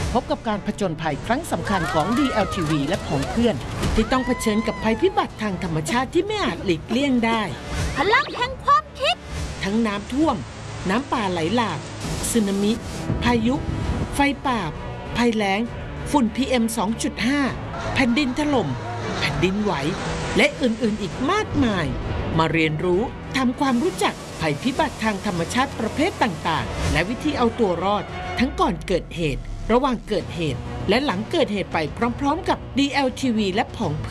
พบกับการผจญภัยครั้งสำคัญของ DLTV และของเพื่อนที่ต้องเผชิญกับภัยพิบัติทางธรรมชาติที่ไม่อาจหลีกเลี่ยงได้พลังแห่งความคิดทั้งน้ำท่วมน้ำป่าไหลหลากสึนามิพายุไฟป่าภัยแล้งฝุ่น PM 2.5 แผ่นดินถล่มแผ่นดินไหวและอื่นๆอีกมากมายมาเรียนรู้ทำความรู้จักภัยพิบัติทางธรรมชาติประเภทต่างๆและวิธีเอาตัวรอดทั้งก่อนเกิดเหตุระหว่างเกิดเหตุและหลังเกิดเหตุไปพร้อมๆกับ DLTV และผอง